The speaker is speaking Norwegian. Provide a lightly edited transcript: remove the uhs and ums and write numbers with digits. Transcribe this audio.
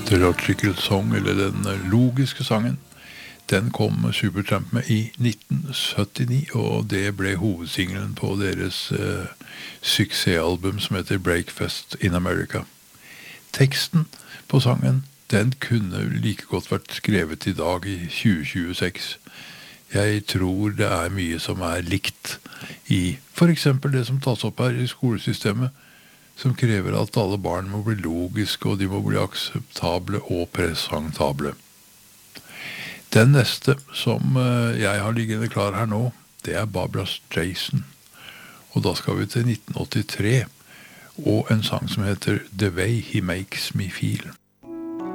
The Logical Song, eller den logiske sangen, den kom Supertramp med i 1979, og det ble hovedsingelen på deres suksessalbum som heter Breakfast in America. Teksten på sangen, den kunne like godt vært skrevet i dag i 2026. Jeg tror det mye som likt i for eksempel det som tas opp her i skolesystemet, som krever at alle barn må bli logiske, og de må bli akseptable og presentable. Den neste som jeg har liggende klar her nå, det Barbra Streisand. Og da skal vi til 1983, og en sang som heter The Way He Makes Me Feel.